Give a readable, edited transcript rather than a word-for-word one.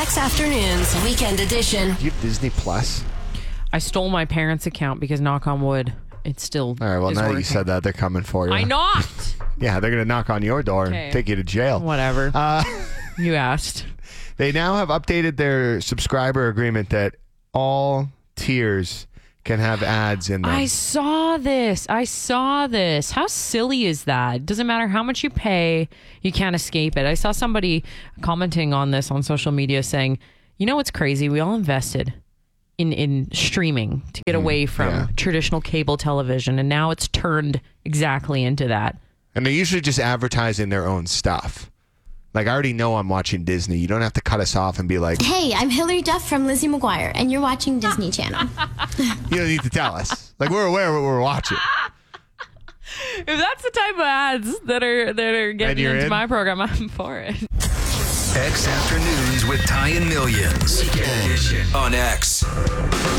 X Afternoons, Weekend Edition. Do you have Disney Plus? I stole my parents' account because, knock on wood, it still All right, well, is now that you working. said that, they're coming for you. I not. Yeah, they're going to knock on your door Okay. and take you to jail. Whatever. You asked. They now have updated their subscriber agreement that all tiers can have ads in them. I saw this. How silly is that? Doesn't matter how much you pay, you can't escape it. I saw somebody commenting on this on social media saying, you know what's crazy? We all invested in streaming to get away from traditional cable television, and now it's turned exactly into that. And they're usually just advertising their own stuff. Like, I already know I'm watching Disney. You don't have to cut us off and be like, Hey, I'm Hillary Duff from Lizzie McGuire, and you're watching Disney Channel. you don't need to tell us. Like, we're aware of what we're watching. If that's the type of ads that are getting you're into in? my program, I'm for it. X Afternoons with Ty and Millions on X.